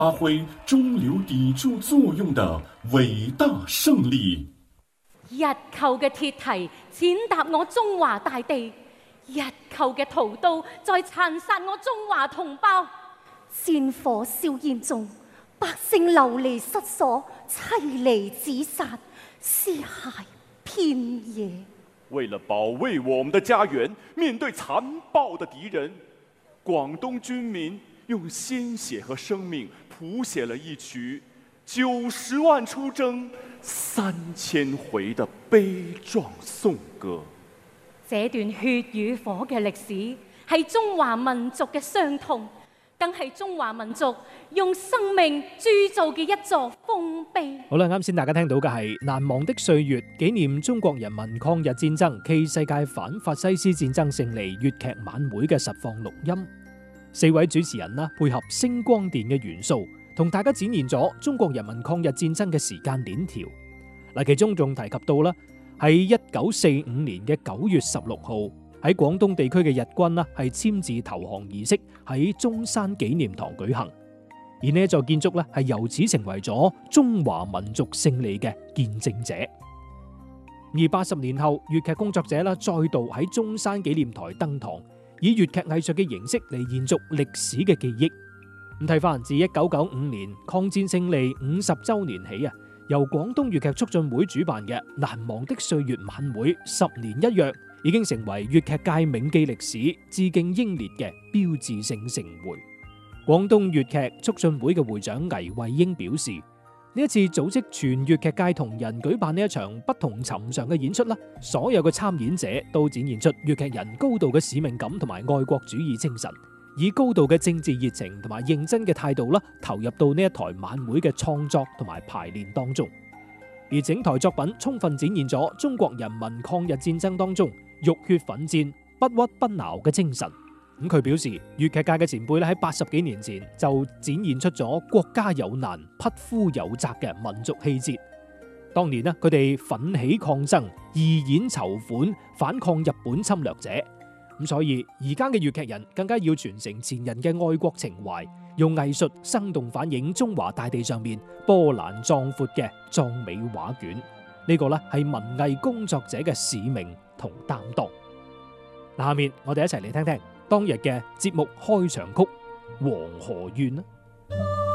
发挥中流砥柱作用的伟大胜利。 日寇嘅鐵蹄踐踏我中華大地，日寇嘅屠刀在殘殺我中華同胞。 戰火硝煙中，百姓流離失所，妻離子散，屍骸遍野。 为了保卫我们的家园，面对残暴的敌人，广东军民用鲜血和生命谱写了一曲90万出征3000回的悲壯颂歌。 這段血與火嘅歷史係中華民族嘅傷痛，更係中華民族用生命鑄造嘅一座豐碑。 好啦，啱先大家聽到嘅係《難忘的歲月》，紀念中國人民抗日戰爭暨世界反法西斯戰爭勝利粵劇晚會嘅實況錄音。4位主持人啦，配合聲光電嘅元素，同大家展現咗中國人民抗日戰爭嘅時間鏈條。嗱，其中仲提及到啦，喺1945年嘅9月16號，喺廣東地區嘅日軍啦係簽字投降儀式喺中山紀念堂舉行，而呢一座建築咧係由此成為咗中華民族勝利嘅見證者。而80年後，粵劇工作者啦再度喺中山紀念台登堂，以粵劇藝術嘅形式嚟延續歷史嘅記憶。咁睇翻自1995年抗戰勝利50週年起啊，由廣東粵劇促進會主辦嘅難忘的歲月晚會10年一約，已經成為粵劇界銘記歷史、致敬英烈嘅標誌性盛會。廣東粵劇促進會嘅會長倪慧英表示，呢一次組織全粵劇界同仁舉辦呢一場不同尋常嘅演出啦，所有嘅參演者都展現出粵劇人高度嘅使命感同埋愛國主義精神，以高度嘅政治熱情同埋認真嘅態度啦，投入到呢一台晚會嘅創作同埋排練當中。而整台作品充分展現咗中國人民抗日戰爭當中浴血奮戰、不屈不撓嘅精神。咁佢表示，粵劇界嘅前輩咧喺80幾年前就展現出咗國家有難、匹夫有責嘅民族氣節。當年咧，佢哋奮起抗爭、義演籌款，反抗日本侵略者。咁所以而家嘅粵劇人更加要傳承前人嘅愛國情懷，用藝術生動反映中華大地上面波瀾壯闊嘅壯美畫卷。呢個咧係文藝工作者嘅使命同擔當。嗱，下面我哋一齊嚟聽聽當日嘅節目開場曲《黃河怨》啦。